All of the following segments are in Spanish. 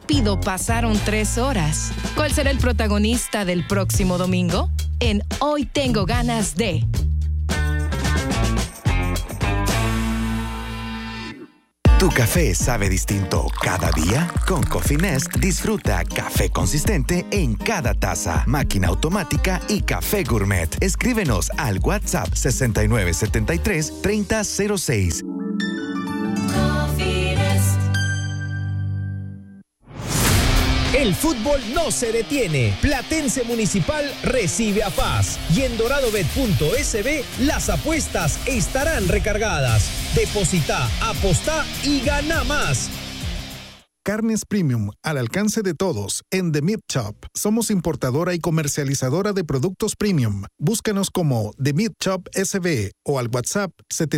rápido pasaron 3 horas. ¿Cuál será el protagonista del próximo domingo? En Hoy Tengo Ganas de... ¿Tu café sabe distinto cada día? Con Coffee Nest disfruta café consistente en cada taza, máquina automática y café gourmet. Escríbenos al WhatsApp 6973-3006. El fútbol no se detiene. Platense Municipal recibe a Paz. Y en doradobet.sb las apuestas estarán recargadas. Deposita, apostá y gana más. Carnes Premium, al alcance de todos, en The Meat Shop. Somos importadora y comercializadora de productos premium. Búscanos como The Meat Shop SB o al WhatsApp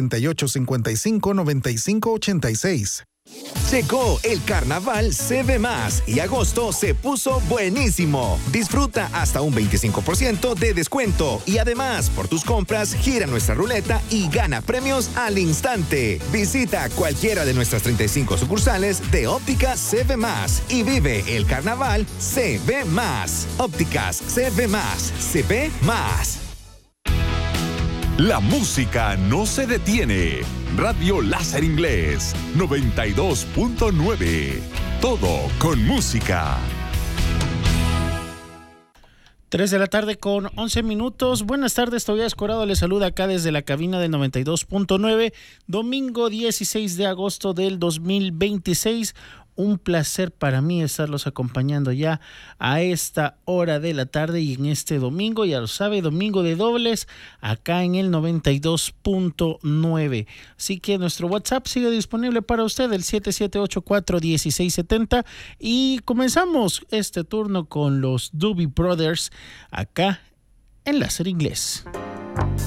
7855-9586. Llegó el carnaval CB Más y agosto se puso buenísimo. Disfruta hasta un 25% de descuento y además por tus compras gira nuestra ruleta y gana premios al instante. Visita cualquiera de nuestras 35 sucursales de Óptica CB Más y vive el carnaval CB Más. Ópticas CB Más. CB Más. La música no se detiene. Radio Láser Inglés 92.9. Todo con música. 3 de la tarde con 11 minutos. Buenas tardes, Tobias Corado les saluda acá desde la cabina del 92.9. Domingo 16 de agosto del 2026. Un placer para mí estarlos acompañando ya a esta hora de la tarde y en este domingo, ya lo sabe, domingo de dobles, acá en el 92.9. Así que nuestro WhatsApp sigue disponible para usted, el 7784-1670. Y comenzamos este turno con los Doobie Brothers acá en Láser Inglés.